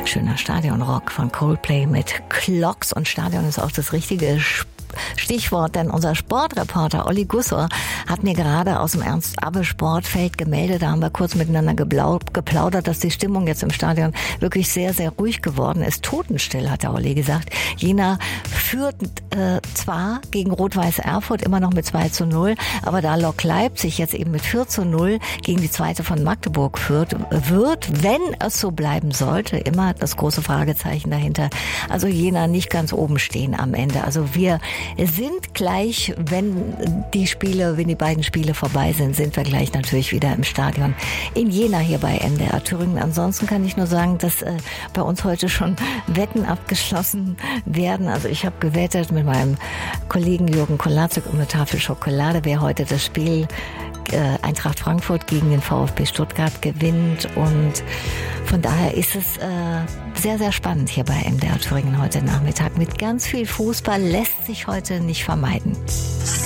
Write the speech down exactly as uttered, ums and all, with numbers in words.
Schöner Stadionrock von Coldplay mit Clocks, und Stadion ist auch das richtige Stichwort, denn unser Sportreporter Olli Gussor hat mir gerade aus dem Ernst-Abbe-Sportfeld gemeldet, da haben wir kurz miteinander geplaudert, dass die Stimmung jetzt im Stadion wirklich sehr, sehr ruhig geworden ist. Totenstill, hat der Olli gesagt. Jena führt äh, zwar gegen Rot-Weiß Erfurt immer noch mit zwei zu null, aber da Lok Leipzig jetzt eben mit vier zu null gegen die zweite von Magdeburg führt, wird, wenn es so bleiben sollte, immer das große Fragezeichen dahinter, also Jena nicht ganz oben stehen am Ende. Also wir sind gleich, wenn die Spiele, wenn die beiden Spiele vorbei sind, sind wir gleich natürlich wieder im Stadion in Jena hier bei M D R Thüringen. Ansonsten kann ich nur sagen, dass äh, bei uns heute schon Wetten abgeschlossen werden. Also ich habe gewettet mit meinem Kollegen Jürgen Kolaczyk um eine Tafel Schokolade, wer heute das Spiel äh, Eintracht Frankfurt gegen den VfB Stuttgart gewinnt, und von daher ist es äh, sehr, sehr spannend hier bei M D R Thüringen heute Nachmittag. Mit ganz viel Fußball lässt sich heute nicht vermeiden.